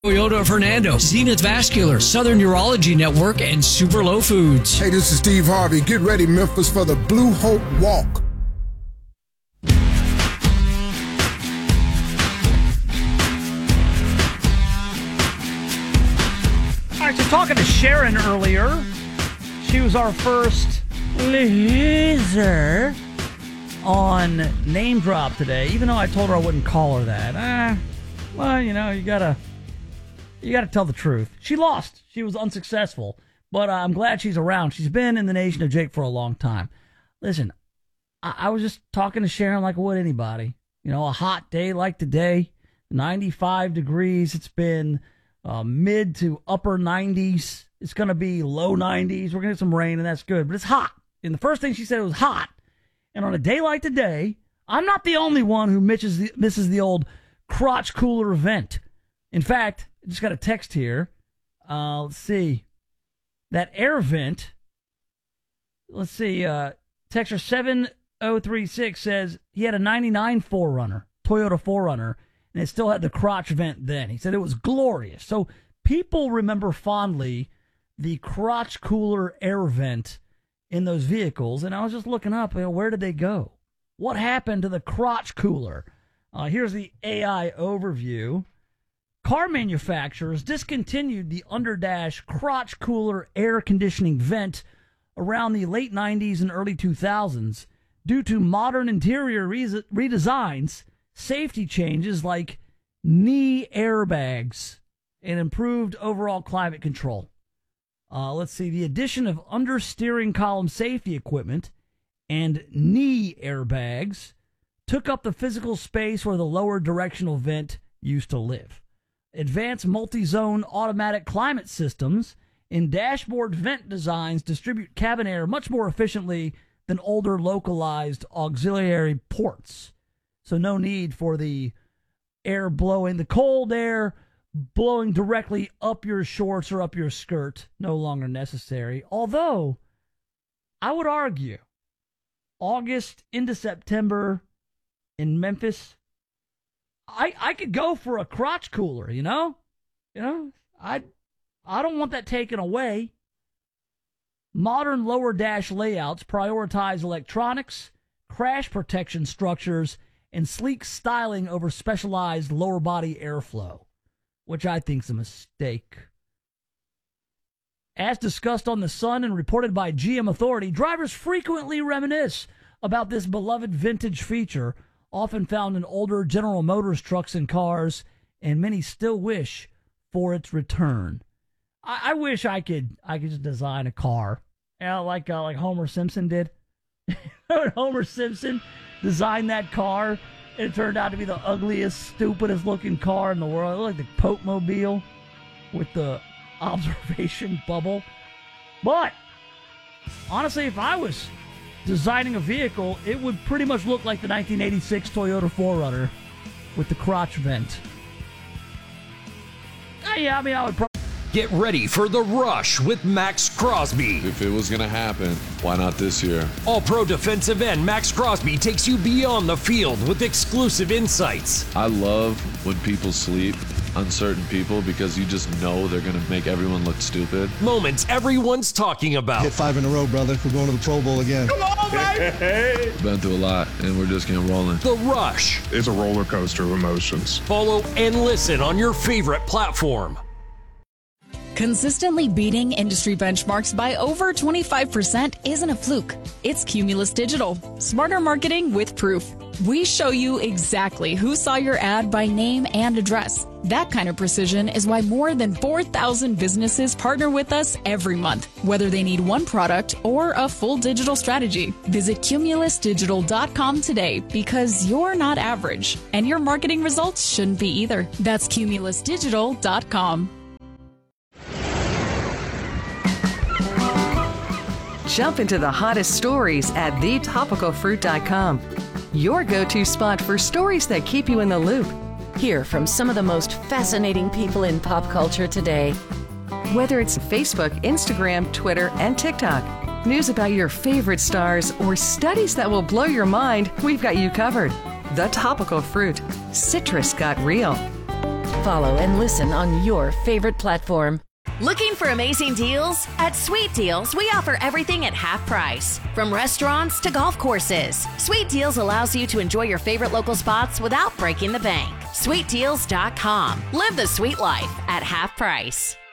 Toyota of Hernando, Zenith Vascular, Southern Urology Network, and Super Low Foods. Hey, this is Steve Harvey. Get ready, Memphis, for the Blue Hope Walk. All right, so talking to Sharon earlier, she was our first loser on Name Drop today, even though I told her I wouldn't call her that. Well, you know, you gotta tell the truth. She lost. She was unsuccessful, but I'm glad she's around. She's been in the Nation of Jake for a long time. Listen, I was just talking to Sharon like I would anybody. You know, a hot day like today, 95 degrees. It's been mid to upper 90s. It's going to be low 90s. We're going to get some rain, and that's good, but it's hot. And the first thing she said was hot. And on a day like today, I'm not the only one who misses the old crotch cooler event. In fact, I just got a text here. Let's see. That air vent. Let's see. Texter 7036 says he had a 99 4Runner, Toyota 4Runner, and it still had the crotch vent then. He said it was glorious. So people remember fondly the crotch cooler air vent in those vehicles. And I was just looking up, where did they go? What happened to the crotch cooler? Here's the AI overview. Car manufacturers discontinued the underdash crotch cooler air conditioning vent around the late 90s and early 2000s due to modern interior redesigns, safety changes like knee airbags, and improved overall climate control. Let's see, the addition of understeering column safety equipment and knee airbags took up the physical space where the lower directional vent used to live. Advanced multi-zone automatic climate systems and dashboard vent designs distribute cabin air much more efficiently than older localized auxiliary ports. So no need for the air blowing, the cold air blowing directly up your shorts or up your skirt, no longer necessary. Although, I would argue, August into September in Memphis, I could go for a crotch cooler, you know? I don't want that taken away. Modern lower dash layouts prioritize electronics, crash protection structures, and sleek styling over specialized lower body airflow, which I think is a mistake. As discussed on The Sun and reported by GM Authority, drivers frequently reminisce about this beloved vintage feature, often found in older General Motors trucks and cars, and many still wish for its return. I wish I could just design a car, like Homer Simpson did. Homer Simpson designed that car, and it turned out to be the ugliest, stupidest looking car in the world. It looked like the Pope Mobile with the observation bubble. But honestly, if I was designing a vehicle, it would pretty much look like the 1986 Toyota 4Runner with the crotch vent. I would probably... Get ready for The Rush with Max Crosby. If it was going to happen, why not this year? All-pro defensive end Max Crosby takes you beyond the field with exclusive insights. I love when people sleep, uncertain people, because you just know they're going to make everyone look stupid. Moments everyone's talking about. Hit 5 in a row, brother. We're going to the Pro Bowl again. Come on, baby! Been through a lot, and we're just getting rolling. The Rush. It's a roller coaster of emotions. Follow and listen on your favorite platform. Consistently beating industry benchmarks by over 25% isn't a fluke. It's Cumulus Digital. Smarter marketing with proof. We show you exactly who saw your ad by name and address. That kind of precision is why more than 4,000 businesses partner with us every month, whether they need one product or a full digital strategy. Visit cumulusdigital.com today, because you're not average, and your marketing results shouldn't be either. That's cumulusdigital.com. Jump into the hottest stories at thetopicalfruit.com. Your go-to spot for stories that keep you in the loop. Hear from some of the most fascinating people in pop culture today. Whether it's Facebook, Instagram, Twitter, and TikTok, news about your favorite stars, or studies that will blow your mind, we've got you covered. The Topical Fruit. Citrus got real. Follow and listen on your favorite platform. Looking for amazing deals? At Sweet Deals, we offer everything at half price. From restaurants to golf courses, Sweet Deals allows you to enjoy your favorite local spots without breaking the bank. SweetDeals.com. Live the sweet life at half price.